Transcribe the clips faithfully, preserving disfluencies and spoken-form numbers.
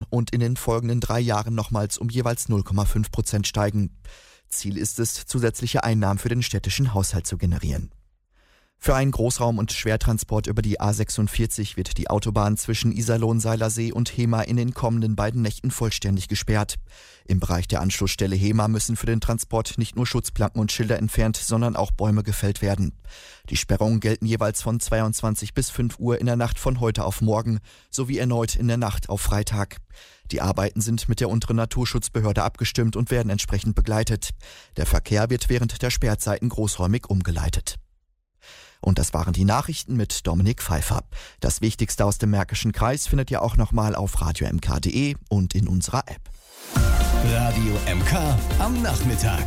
und in den folgenden drei Jahren nochmals um jeweils null Komma fünf Prozent steigen. Ziel ist es, zusätzliche Einnahmen für den städtischen Haushalt zu generieren. Für einen Großraum- und Schwertransport über die A sechsundvierzig wird die Autobahn zwischen Iserlohn-Seilersee und Hemer in den kommenden beiden Nächten vollständig gesperrt. Im Bereich der Anschlussstelle Hemer müssen für den Transport nicht nur Schutzplanken und Schilder entfernt, sondern auch Bäume gefällt werden. Die Sperrungen gelten jeweils von zweiundzwanzig bis fünf Uhr in der Nacht von heute auf morgen sowie erneut in der Nacht auf Freitag. Die Arbeiten sind mit der unteren Naturschutzbehörde abgestimmt und werden entsprechend begleitet. Der Verkehr wird während der Sperrzeiten großräumig umgeleitet. Und das waren die Nachrichten mit Dominik Pfeiffer. Das Wichtigste aus dem Märkischen Kreis findet ihr auch nochmal auf radio m k punkt d e und in unserer App. Radio M K am Nachmittag.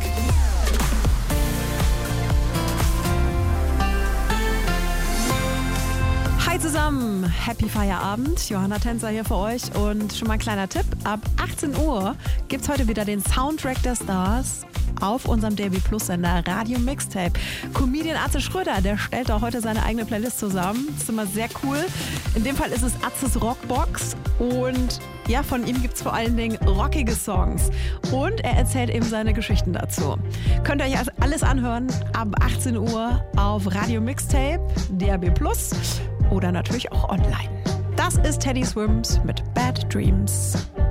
Hi zusammen, Happy Feierabend, Johanna Tänzer hier für euch und schon mal ein kleiner Tipp, ab achtzehn Uhr gibt's heute wieder den Soundtrack der Stars auf unserem D A B Plus Sender Radio Mixtape. Comedian Atze Schröder, der stellt auch heute seine eigene Playlist zusammen, das ist immer sehr cool. In dem Fall ist es Atzes Rockbox und ja, von ihm gibt's vor allen Dingen rockige Songs und er erzählt eben seine Geschichten dazu. Könnt ihr euch alles anhören ab achtzehn Uhr auf Radio Mixtape, D A B Plus oder natürlich auch online. Das ist Teddy Swims mit Bad Dreams.